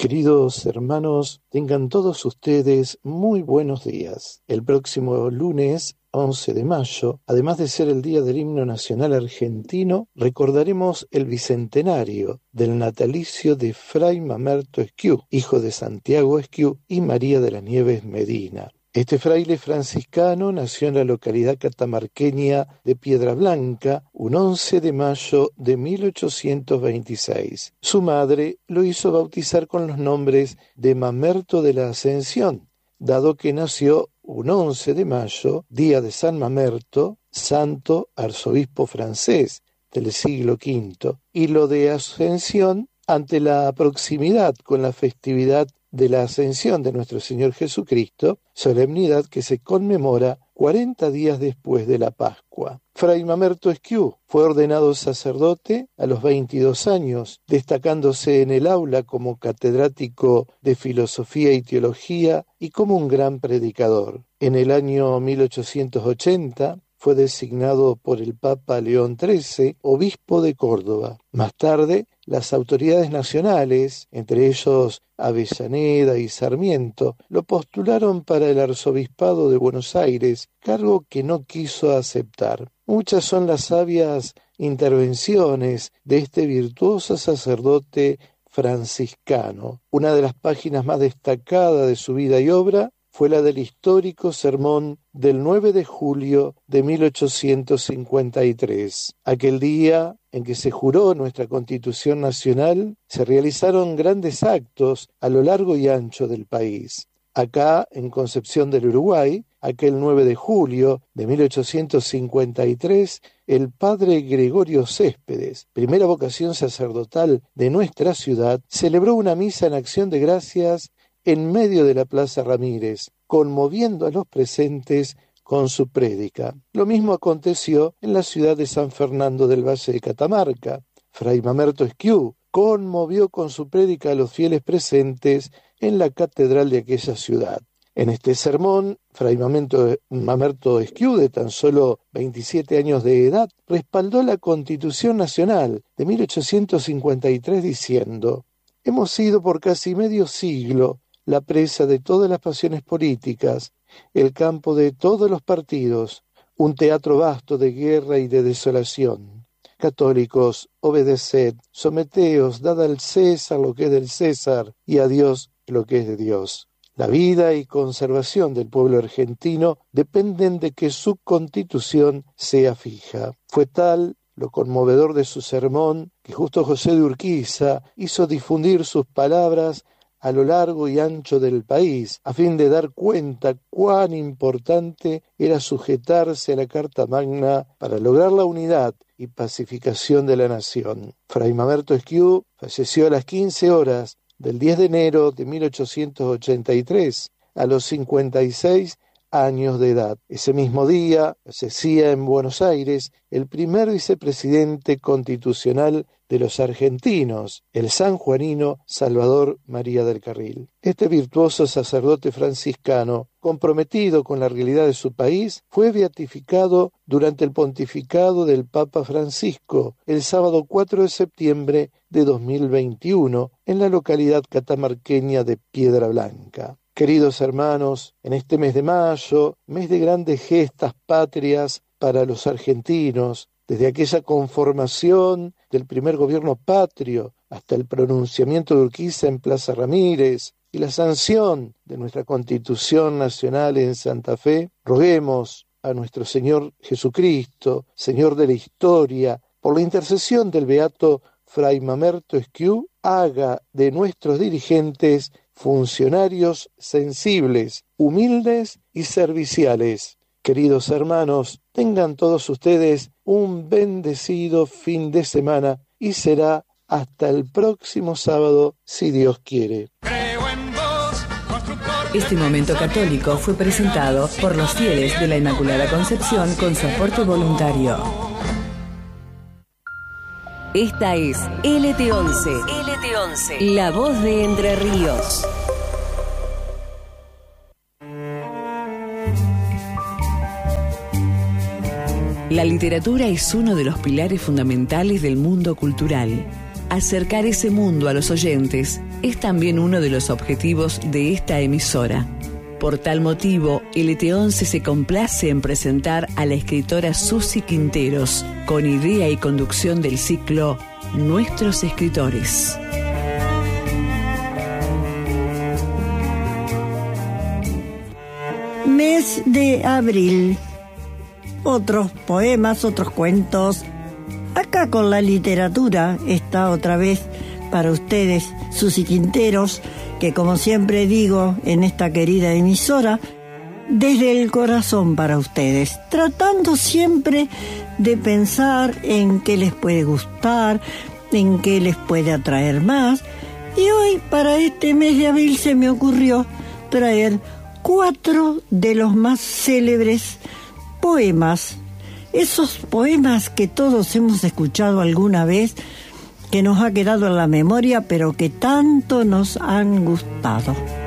Queridos hermanos, tengan todos ustedes muy buenos días. El próximo lunes 11 de mayo, además de ser el Día del Himno Nacional Argentino, recordaremos el bicentenario del natalicio de Fray Mamerto Esquiú, hijo de Santiago Esquiú y María de las Nieves Medina. Este fraile franciscano nació en la localidad catamarqueña de Piedra Blanca un 11 de mayo de 1826. Su madre lo hizo bautizar con los nombres de Mamerto de la Ascensión, dado que nació un 11 de mayo, día de San Mamerto, santo arzobispo francés del siglo V, y lo de Ascensión ante la proximidad con la festividad de la Ascensión de nuestro Señor Jesucristo, solemnidad que se conmemora 40 días después de la Pascua. Fray Mamerto Esquiú fue ordenado sacerdote a los 22 años, destacándose en el aula como catedrático de filosofía y teología y como un gran predicador. En el año 1880 fue designado por el Papa León XIII obispo de Córdoba. Más tarde, las autoridades nacionales, entre ellos Avellaneda y Sarmiento, lo postularon para el arzobispado de Buenos Aires, cargo que no quiso aceptar. Muchas son las sabias intervenciones de este virtuoso sacerdote franciscano. Una de las páginas más destacadas de su vida y obra fue la del histórico sermón del 9 de julio de 1853. Aquel día en que se juró nuestra Constitución Nacional, se realizaron grandes actos a lo largo y ancho del país. Acá, en Concepción del Uruguay, aquel 9 de julio de 1853, el padre Gregorio Céspedes, primera vocación sacerdotal de nuestra ciudad, celebró una misa en acción de gracias en medio de la Plaza Ramírez, conmoviendo a los presentes con su prédica. Lo mismo aconteció en la ciudad de San Fernando del Valle de Catamarca. Fray Mamerto Esquiú conmovió con su prédica a los fieles presentes en la catedral de aquella ciudad. En este sermón, Fray Mamerto Esquiú, de tan solo 27 años de edad, respaldó la Constitución Nacional de 1853 diciendo: «Hemos sido por casi medio siglo la presa de todas las pasiones políticas, el campo de todos los partidos, un teatro vasto de guerra y de desolación. Católicos, obedeced, someteos, dad al César lo que es del César y a Dios lo que es de Dios». La vida y conservación del pueblo argentino dependen de que su constitución sea fija. Fue tal lo conmovedor de su sermón que justo José de Urquiza hizo difundir sus palabras a lo largo y ancho del país, a fin de dar cuenta cuán importante era sujetarse a la Carta Magna para lograr la unidad y pacificación de la nación. Fray Mamerto Esquiú falleció a las 15 horas del 10 de enero de 1883, a los 56 años de edad. Ese mismo día fallecía en Buenos Aires el primer vicepresidente constitucional de los argentinos, el sanjuanino Salvador María del Carril. Este virtuoso sacerdote franciscano, comprometido con la realidad de su país, fue beatificado durante el pontificado del Papa Francisco el sábado 4 de septiembre de 2021 en la localidad catamarqueña de Piedra Blanca. Queridos hermanos, en este mes de mayo, mes de grandes gestas patrias para los argentinos, desde aquella conformación del primer gobierno patrio hasta el pronunciamiento de Urquiza en Plaza Ramírez y la sanción de nuestra Constitución Nacional en Santa Fe, roguemos a nuestro Señor Jesucristo, Señor de la historia, por la intercesión del beato Fray Mamerto Esquiú, haga de nuestros dirigentes funcionarios sensibles, humildes y serviciales. Queridos hermanos, tengan todos ustedes un bendecido fin de semana y será hasta el próximo sábado, si Dios quiere. Este momento católico fue presentado por los fieles de la Inmaculada Concepción con su aporte voluntario. Esta es LT11. LT11. La voz de Entre Ríos. La literatura es uno de los pilares fundamentales del mundo cultural. Acercar ese mundo a los oyentes es también uno de los objetivos de esta emisora. Por tal motivo, LT11 se complace en presentar a la escritora Susi Quinteros, con idea y conducción del ciclo Nuestros Escritores. Mes de abril. Otros poemas, otros cuentos. Acá con la literatura está otra vez para ustedes Susi Quinteros, que como siempre digo en esta querida emisora, desde el corazón para ustedes, tratando siempre de pensar en qué les puede gustar, en qué les puede atraer más. Y hoy, para este mes de abril, se me ocurrió traer 4 de los más célebres poemas, esos poemas que todos hemos escuchado alguna vez, que nos ha quedado en la memoria, pero que tanto nos han gustado.